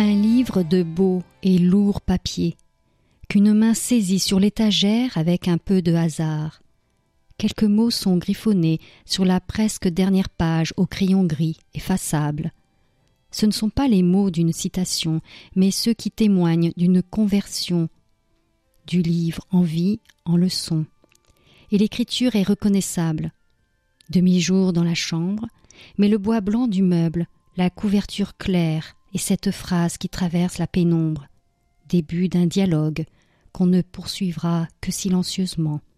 Un livre de beau et lourd papier, qu'une main saisit sur l'étagère avec un peu de hasard. Quelques mots sont griffonnés sur la presque dernière page au crayon gris, effaçable. Ce ne sont pas les mots d'une citation, mais ceux qui témoignent d'une conversion du livre en vie, en leçon. Et l'écriture est reconnaissable. Demi-jour dans la chambre, mais le bois blanc du meuble, la couverture claire et cette phrase qui traverse la pénombre, début d'un dialogue qu'on ne poursuivra que silencieusement.